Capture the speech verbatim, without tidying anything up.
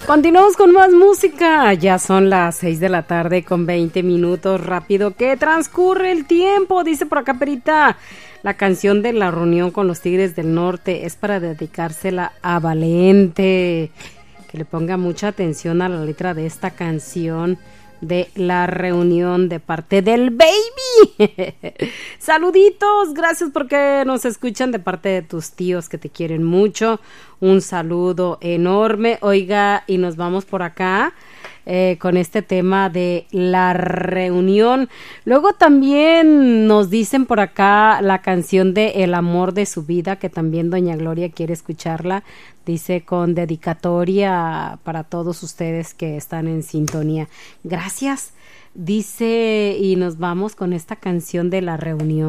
Continuamos con más música. Ya son las seis de la tarde con veinte minutos. Rápido que transcurre el tiempo. Dice por acá Perita, la canción de la reunión con los Tigres del Norte es para dedicársela a Valente. Que le ponga mucha atención a la letra de esta canción de la reunión de parte del baby. Saluditos, gracias porque nos escuchan de parte de tus tíos que te quieren mucho. Un saludo enorme. Oiga, y nos vamos por acá eh, con este tema de la reunión. Luego también nos dicen por acá la canción de El amor de su vida, que también doña Gloria quiere escucharla. Dice con dedicatoria para todos ustedes que están en sintonía. Gracias. Dice, y nos vamos con esta canción de la reunión.